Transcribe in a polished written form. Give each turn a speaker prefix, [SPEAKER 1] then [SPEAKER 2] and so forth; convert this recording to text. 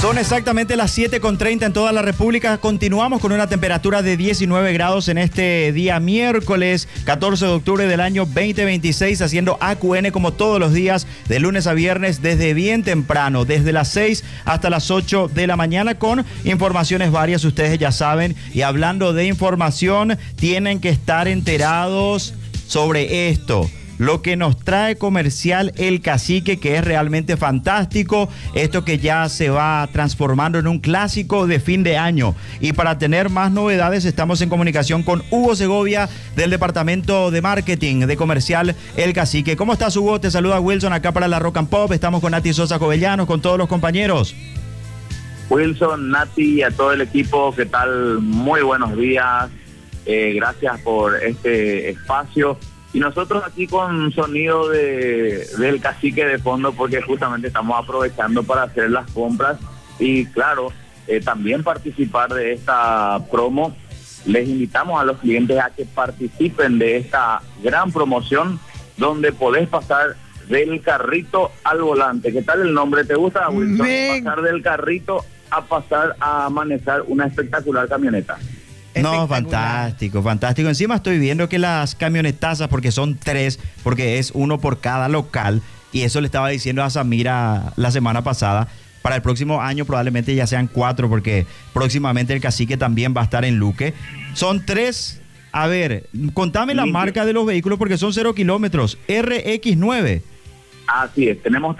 [SPEAKER 1] Son exactamente las 7:30 en toda la República. Continuamos con una temperatura de 19 grados en este día miércoles 14 de octubre del año 2026, haciendo AQN como todos los días, de lunes a viernes, desde bien temprano, desde las 6 hasta las 8 de la mañana, con informaciones varias, ustedes ya saben. Y hablando de información, tienen que estar enterados sobre esto. Lo que nos trae Comercial El Cacique, que es realmente fantástico, esto que ya se va transformando en un clásico de fin de año. Y para tener más novedades estamos en comunicación con Hugo Segovia del Departamento de Marketing de Comercial El Cacique. ¿Cómo estás, Hugo? Te saluda Wilson acá para la Rock and Pop. Estamos con Nati Sosa Jovellanos, con todos los compañeros.
[SPEAKER 2] Wilson, Nati y a todo el equipo, ¿qué tal? Muy buenos días. Gracias por este espacio. Y nosotros aquí con sonido del Cacique de fondo, porque justamente estamos aprovechando para hacer las compras y claro, también participar de esta promo. Les invitamos a los clientes a que participen de esta gran promoción donde podés pasar del carrito al volante. ¿Qué tal el nombre? ¿Te gusta, Wilson? Pasar del carrito a pasar a manejar una espectacular camioneta.
[SPEAKER 1] No, fantástico, fantástico. Encima estoy viendo que las camionetazas, porque son 3, porque es uno por cada local, y eso le estaba diciendo a Samira la semana pasada, para el próximo año probablemente ya sean 4, porque próximamente el Cacique también va a estar en Luque. Son 3, a ver, contame la marca de los vehículos, porque son 0 kilómetros, RX9.
[SPEAKER 2] Así es, tenemos